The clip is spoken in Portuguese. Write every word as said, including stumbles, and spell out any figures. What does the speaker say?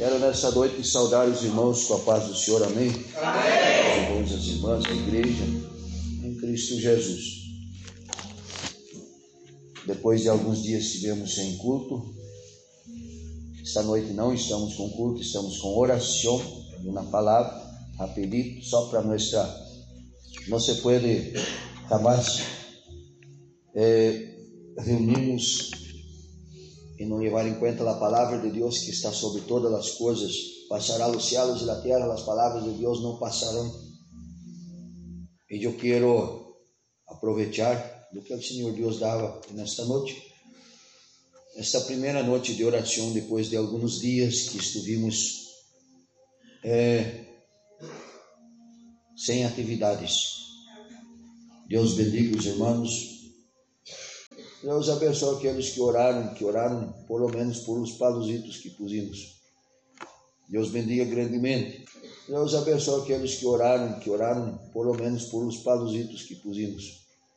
Quero nessa noite saudar os irmãos com a paz do Senhor, amém? Amém. Os irmãos e as irmãs da igreja, em Cristo Jesus. Depois de alguns dias estivemos sem culto, esta noite não estamos com culto, estamos com oração, uma palavra, rapidito, só para mostrar. Não se pode jamás eh, reunirnos e não levar em conta a palavra de Deus que está sobre todas as coisas. Passará os céus e a terra, as palavras de Deus não passarão. E eu quero aproveitar do que o Senhor Deus dava nesta noite, esta primeira noite de oração, depois de alguns dias que estivemos é, sem atividades. Deus bendiga os irmãos. Deus abençoe aqueles que oraram, que oraram pelo menos por os paluzitos que pusimos. Deus bendiga grandemente. Deus abençoe aqueles que oraram, que oraram pelo menos por os paluzitos que pusimos.